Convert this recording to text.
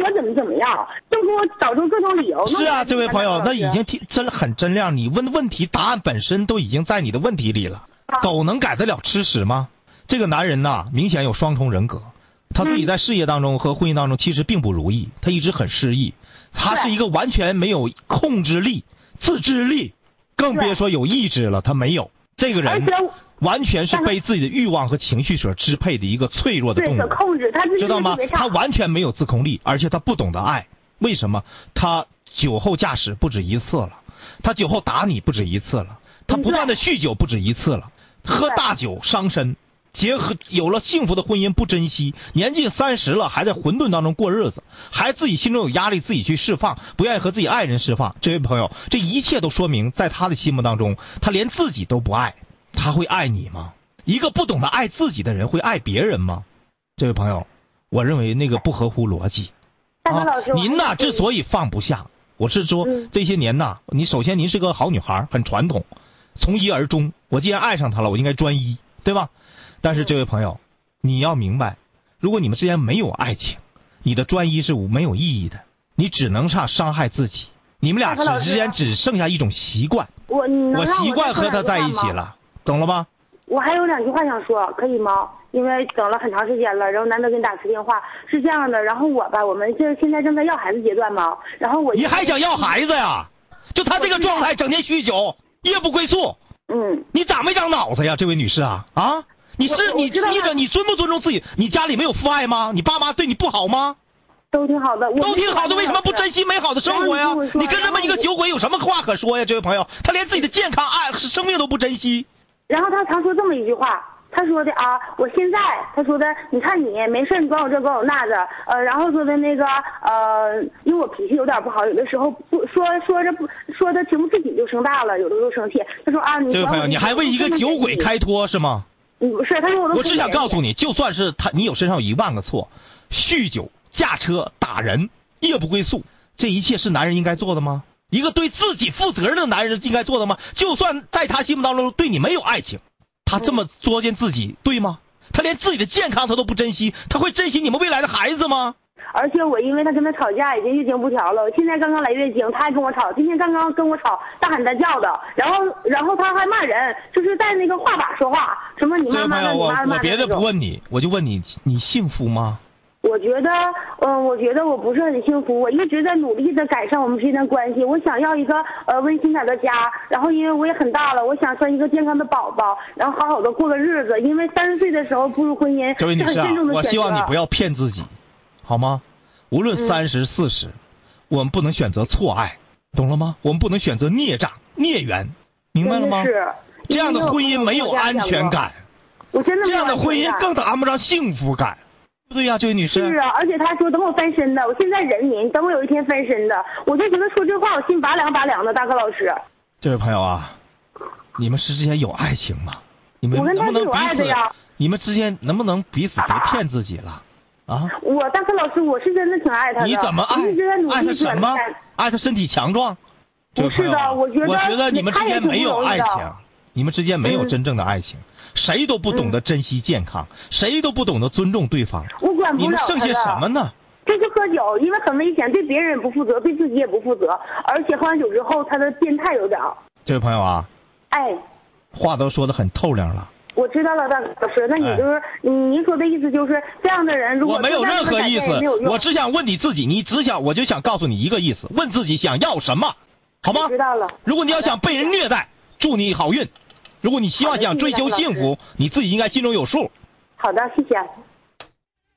我怎么样，就给我找出各种理由。 是啊，这位朋友，那已经很真亮，你问的问题答案本身都已经在你的问题里了。狗能改得了吃屎吗？这个男人呐，明显有双重人格，他自己在事业当中和婚姻当中其实并不如意，他一直很失意，他是一个完全没有控制力、自制力，更别说有意志了，他没有。这个人完全是被自己的欲望和情绪所支配的一个脆弱的动物， 对，控制他知道吗？他完全没有自控力，而且他不懂得爱。为什么？他酒后驾驶不止一次了，他酒后打你不止一次了，他不断的酗酒不止一次了，喝大酒伤身，结合有了幸福的婚姻不珍惜，年近30了还在混沌当中过日子，还自己心中有压力自己去释放，不愿意和自己爱人释放。这位朋友，这一切都说明在他的心目当中，他连自己都不爱，他会爱你吗？一个不懂得爱自己的人会爱别人吗？这位朋友，我认为那个不合乎逻辑。您呐，之所以放不下，我是说这些年呐，你首先您是个好女孩，很传统，从一而终。我既然爱上他了，我应该专一，对吧？但是这位朋友，你要明白，如果你们之间没有爱情，你的专一是没有意义的，你只能伤害自己。你们俩之间只剩下一种习惯。我习惯和他在一起了，懂了吗？ 我还有2句话想说，可以吗？因为等了很长时间了，然后难得给你打次电话。是这样的，然后我们现在正在要孩子阶段嘛，然后你还想要孩子呀？就他这个状态，整天酗酒，夜不归宿。你长没长脑子呀，这位女士啊？啊，你尊不尊重自己？你家里没有父爱吗？你爸妈对你不好吗？ 都挺好的， 都挺好的，为什么不珍惜美好的生活呀？你跟这么一个酒鬼有什么话可说呀？这位朋友，他连自己的健康、爱、生命都不珍惜。 然后他常说这么一句话，他说的啊，我现在他说的，你看你没事，你管我这管我那的，然后说的那个因为我脾气有点不好，有的时候不说的情不自己就生大了，有的时候生气。他说啊， 这位朋友，你还为一个酒鬼开脱是吗？ 不是，他说我只想告诉你，就算是你身上有1万个错，酗酒、驾车、打人、夜不归宿，这一切是男人应该做的吗？一个对自己负责任的男人应该做的吗？就算在他心目当中对你没有爱情，他这么作践自己，对吗？他连自己的健康他都不珍惜，他会珍惜你们未来的孩子吗？ 而且我因为他跟他吵架已经月经不调了，我现在刚刚来月经，他还跟我吵，今天刚刚跟我吵，大喊大叫的，然后他还骂人，就是带那个话把说话，什么你妈妈的，你妈妈的。 我别的不问你，我就问你，你幸福吗？ 我觉得我不是很幸福，我一直在努力的改善我们之间的关系。我想要一个温馨点的家，然后因为我也很大了，我想生一个健康的宝宝，然后好好的过个日子。因为30岁的时候步入婚姻， 这位女士啊， 我希望你不要骗自己，好吗？无论30、40，我们不能选择错爱，懂了吗？我们不能选择孽障、孽缘，明白了吗？这样的婚姻没有安全感，这样的婚姻更谈不上幸福感。对呀，这位女士。 是啊，而且他说等我翻身的，我现在人民等我有一天翻身的，我就觉得说这话我心拔凉拔凉的。大哥老师， 这位朋友啊，你们之间有爱情吗？你们我跟他是有爱的呀。 你们之间能不能彼此别骗自己了？啊！ 大哥老师，我是真的挺爱他的。 你怎么爱？爱他什么？爱他身体强壮？ 不是的，我觉得你们之间没有爱情，你们之间没有真正的爱情。谁都不懂得珍惜健康，谁都不懂得尊重对方。 我管不了他的。 你们剩下什么呢？ 就是喝酒，因为很危险，对别人不负责，对自己也不负责，而且喝完酒之后，他的变态有点。 这位朋友啊，话都说得很透亮了。 我知道了，大老师，那你就是您说的意思就是这样的人，如果我没有任何意思，我只想问你自己，我就想告诉你一个意思，问自己想要什么，好吗？ 知道了。 如果你要想被人虐待，祝你好运。如果你希望想追求幸福，你自己应该心中有数。 好的，谢谢。